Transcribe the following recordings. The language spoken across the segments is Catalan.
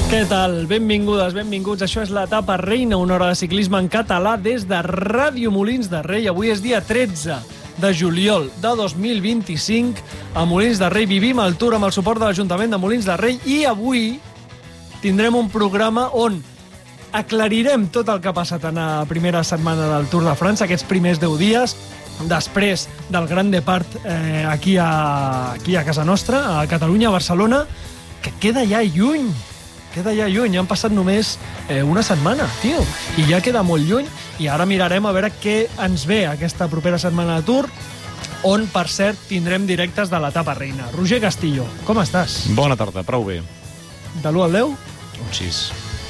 Què tal? Benvingudes, benvinguts. Això és l'Etapa Reina, una hora de ciclisme en català des de Ràdio Molins de Rei. Avui és dia 13 de juliol de 2025. A Molins de Rei vivim el Tour amb el suport de l'Ajuntament de Molins de Rei i avui tindrem un programa on aclarirem tot el que ha passat en la primera setmana del Tour de França, aquests primers 10 dies, després del Gran Depart aquí a casa nostra, a Catalunya, a Barcelona, que queda ja lluny. Ja han passat només una setmana, tio, i ja queda molt lluny, i ara mirarem a veure què ens ve aquesta propera setmana de Tour, on, per cert, tindrem directes de l'Etapa Reina. Roger Castillo, com estàs? Bona tarda, prou bé. De l'1 al 10? Un 6.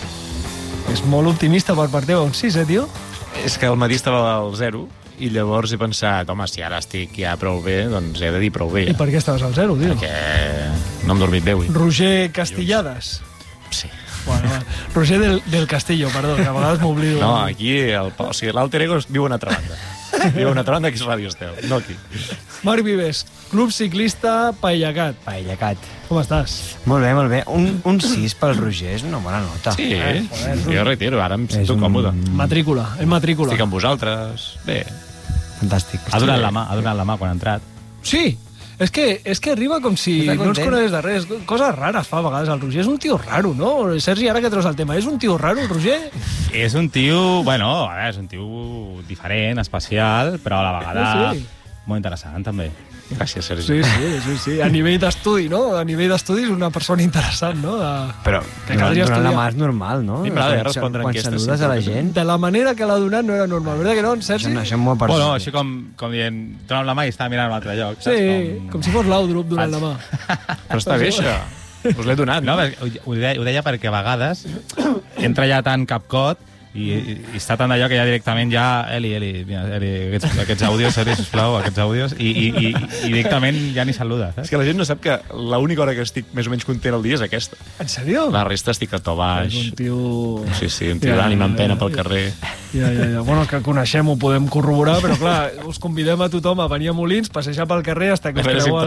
És molt optimista per part teva, un 6, tio? És que al matí estava al 0 i llavors he pensat, home, si ara estic ja prou bé, doncs he de dir prou bé. I per què estaves al 0, tio? Perquè no hem dormit bé avui. Roger Castillades. Sí. Bueno, Roger del Castillo, perdó, que a vegades m'oblido. No, aquí l'alter ego viu a una altra banda. Viu a una altra banda, que és Ràdio Estel, no aquí. Marc Vives, Club Ciclista Paellacat. Paellacat. Com estàs? Molt bé, molt bé. Un 6 pel Roger és una bona nota. Sí, jo retiro, ara em sento còmode. Matrícula, és matrícula. Estic amb vosaltres, bé. Fantàstic. Ha donat la mà quan ha entrat. Sí, és que arriba com si Està no ens content. conegués de res. Coses rares fa a vegades el Roger. És un tio raro, no? Sergi, ara que treus el tema, és un tio raro, el Roger? És un tio, bueno, és un tio diferent, especial, però a la vegada Sí. molt interessant, també. Gràcies, Sergi. Sí. A nivell d'estudi, no? A nivell d'estudi és una persona interessant, no? Però Que caldria donar la estudiar. mà és normal, no? Sí, m'agrada respondre quan enquestes, saludes sí, a la sí. gent. De la manera que l'ha donat no era normal, verdad que no, Sergi? Això m'ho ha Bueno, així com dient, dona'm la mà i estava mirant a un altre lloc. saps? Sí, com si fos l'Audrup donant la mà. Però està bé, això. Us l'he donat. No, ho deia perquè a vegades entra ja tan capcot i està tan d'allò que ja directament Eli, mira, Eli, aquests àudios, sisplau, aquests àudios, i directament ja ni saluda, És saps? que la gent no sap que l'única hora que estic més o menys content al dia és aquesta. En sèrio? La resta estic a to baix. És un tio... Sí, un tio d'ànima en pena pel carrer. Ja. Bueno, que coneixem, ho podem corroborar, però clar, us convidem a tothom a venir a Molins, passejar pel carrer, hasta que A us veure si creu